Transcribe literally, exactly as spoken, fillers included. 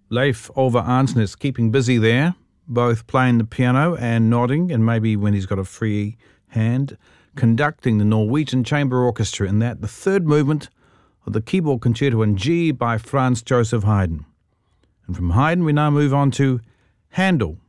Leif Ove Arnsnes keeping busy there, both playing the piano and nodding, and maybe when he's got a free hand, conducting the Norwegian Chamber Orchestra in that, the third movement of the Keyboard Concerto in G by Franz Joseph Haydn. And from Haydn we now move on to Handel,